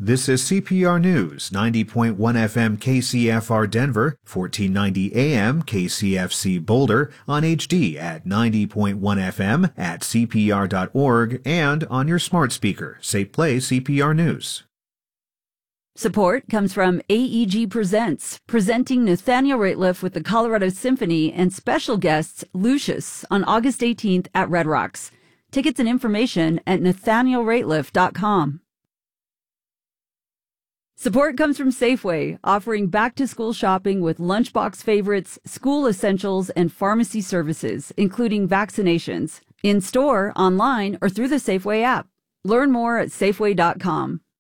This is CPR News, 90.1 FM KCFR Denver, 1490 AM KCFC Boulder, on HD at 90.1 FM at CPR.org and on your smart speaker. Say play CPR News. Support comes from AEG Presents, presenting Nathaniel Rateliff with the Colorado Symphony and special guests Lucius on August 18th at Red Rocks. Tickets and information at nathanielrateliff.com. Support comes from Safeway, offering back-to-school shopping with lunchbox favorites, school essentials, and pharmacy services, including vaccinations, in-store, online, or through the Safeway app. Learn more at Safeway.com.